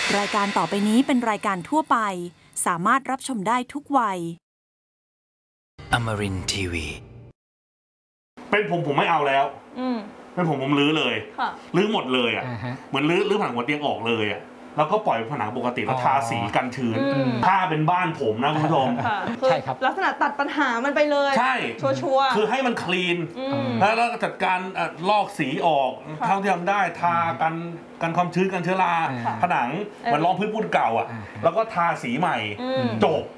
รายการต่อไปนี้เป็นรายการทั่วไปสามารถรับชมได้ทุกวัย Amarin Tiwi เป็นผมไม่เอาแล้วเป็นผมรื้อเลยรื้อหมดเลยอ่ะเหมือนรื้อผนังหัวเตียงออกเลยอ่ะแล้วก็ปล่อยผนังปกติแล้วทาสีกันชื้นถ้าเป็นบ้านผมนะคุณผู้ชมใช่ครับลักษณะตัดปัญหามันไปเลยใช่ชัวร์คือให้มันคลีนแล้วก็จัดการลอกสีออกเท่าที่ทำได้ทากันความชื้นกันเชื้อราผนังเหมือนรองพื้นปูนเก่าอ่ะแล้วก็ทาสีใหม่จบ